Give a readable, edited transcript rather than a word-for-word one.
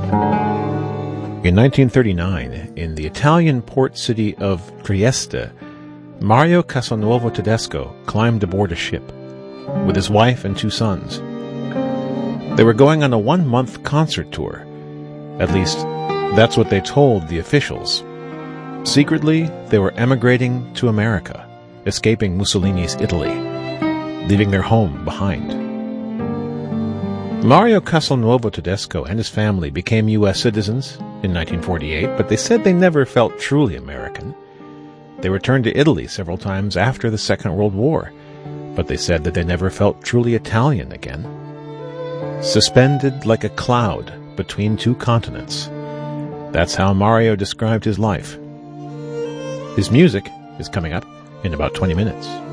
In 1939, in the Italian port city of Trieste, Mario Castelnuovo Tedesco climbed aboard a ship with his wife and 2 sons. They were going on a 1-month concert tour. At least, that's what they told the officials. Secretly, they were emigrating to America, escaping Mussolini's Italy, leaving their home behind. Mario Castelnuovo Tedesco and his family became U.S. citizens in 1948, but they said they never felt truly American. They returned to Italy several times after the Second World War, but they said that they never felt truly Italian again. Suspended like a cloud between 2 continents. That's how Mario described his life. His music is coming up in about 20 minutes.